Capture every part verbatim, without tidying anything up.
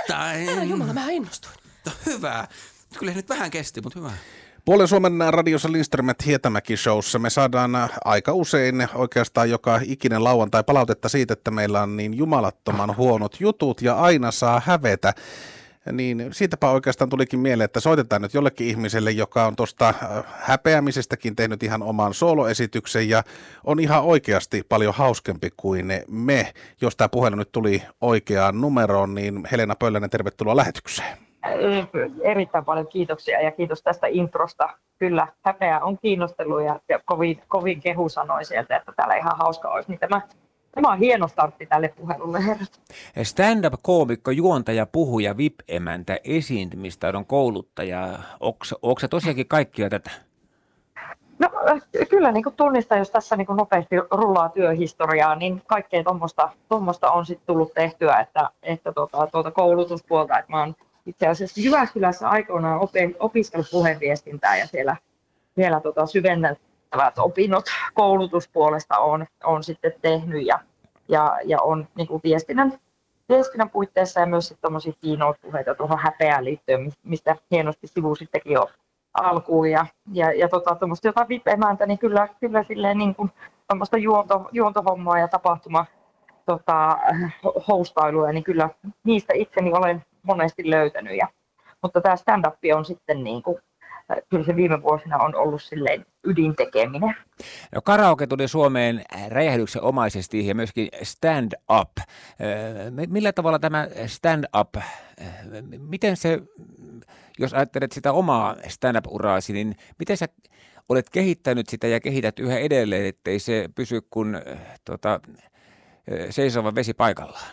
Tai... Herra Jumala, mä innostuin. No, hyvä. Kyllä nyt vähän kesti, mutta hyvä. Puolen Suomen radiossa Lindströmet Hietämäki-showssa me saadaan aika usein oikeastaan joka ikinen lauantai palautetta siitä, että meillä on niin jumalattoman huonot jutut ja aina saa hävetä. Niin siitäpä oikeastaan tulikin mieleen, että soitetaan nyt jollekin ihmiselle, joka on tuosta häpeämisestäkin tehnyt ihan oman sooloesityksen ja on ihan oikeasti paljon hauskempi kuin me. Jos tämä puhelu nyt tuli oikeaan numeroon, niin Helena Pöllänen, tervetuloa lähetykseen. Erittäin paljon kiitoksia ja kiitos tästä introsta. Kyllä, häpeä on kiinnostellut ja, ja kovin, kovin kehu sanoi sieltä, että täällä ihan hauska olisi. Niin tämä, tämä on hieno startti tälle puhelulle, herrat. Stand-up-koomikko, juontaja, puhuja, V I P-emäntä, esiintymistaidon kouluttaja. Onko se tosiaankin kaikkia tätä? No kyllä niin kuin tunnistan, jos tässä niin kuin nopeasti rullaa työhistoriaa, niin kaikkea tuommoista on sitten tullut tehtyä, että, että tuota, tuota koulutuspuolta, että mä oon itse asiassa Jyväskylässä aikoinaan opiskellut puheviestintää ja siellä, siellä tota syventävät opinnot koulutuspuolesta on, on sitten tehnyt ja, ja, ja on niin kuin viestinnän, viestinnän puitteissa ja myös sitten tuommoisia keynote-puheita tuohon häpeään liittyen, mistä hienosti sivusittekin jo alkuun ja, ja, ja tota, tuommoista jotain V I P-emäntä, niin kyllä, kyllä silleen niin kuin tuommoista juonto, juontohommaa ja tapahtuma tota, hostailua, niin kyllä niistä itseni olen monesti löytänyt. Ja, mutta tämä stand-up on sitten niin kuin, kyllä se viime vuosina on ollut silleen ydintekeminen. No karaoke tuli Suomeen räjähdyksen omaisesti ja myöskin stand-up. Millä tavalla tämä stand-up, miten se, jos ajattelet sitä omaa stand-up-uraasi, niin miten sä olet kehittänyt sitä ja kehität yhä edelleen, ettei se pysy kuin tota, seisova vesi paikallaan?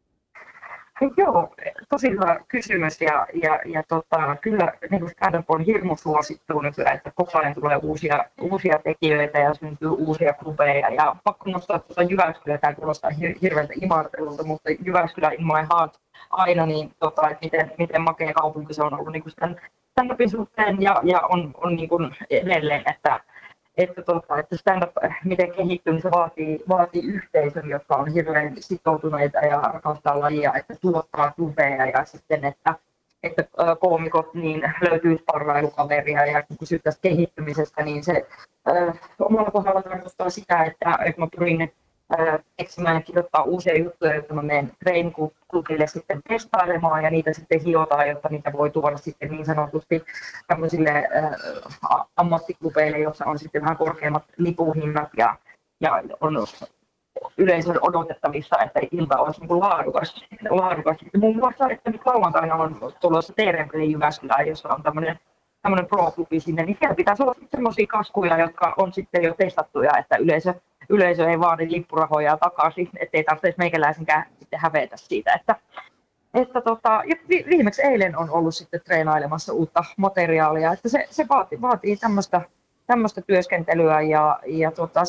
Joo, tosi hyvä kysymys ja, ja, ja tota, kyllä niin stand-up on hirmu suosittu nykyään, että koko ajan tulee uusia, uusia tekijöitä ja syntyy uusia klubeja ja pakko nostaa tuota Jyväskylä, tämä kuulostaa hir- hirveältä imartelulta, mutta Jyväskylä in my heart aina, niin tota, että miten, miten makea kaupunki se on ollut niin tämän stand-upin suhteen ja, ja on, on niin kuin edelleen, että Että, tota, että stand-up, miten kehittyy, niin se vaatii, vaatii yhteisön, jotka on hirveän sitoutuneita ja rakastaa lajia, että tuottaa klubeja ja sitten, että, että koomikot niin löytyy sparrailukaveria ja kun kysyttäisiin kehittymisestä, niin se äh, omalla kohdalla tarkoittaa sitä, että, että mä pyrin äh, eksimään ja kirjoittaa uusia juttuja, joita mä menen treeniklubille sitten testailemaan ja niitä sitten hiotaan, jotta niitä voi tuoda sitten niin sanotusti tämmöisille äh, ammattiklubeille, jossa on sitten vähän korkeammat lipuhinnat ja, ja on yleisön odotettavissa, että ilta olisi niin kuin laadukas. laadukas. Muun muassa, että nyt lauantaina on tulossa T R M Jyväskylään, jossa on tämmöinen tämmöinen pro-klubi sinne, niin siellä pitäisi olla semmoisia kaskuja, jotka on sitten jo testattuja, että yleisö Yleisö ei vaadi lippurahoja takaisin, ettei tarvitse meikäläisenkään sitten hävetä siitä. Että, että tota, viimeksi eilen on ollut sitten treenailemassa uutta materiaalia, että se, se vaatii, vaatii tämmöistä työskentelyä ja, ja tota,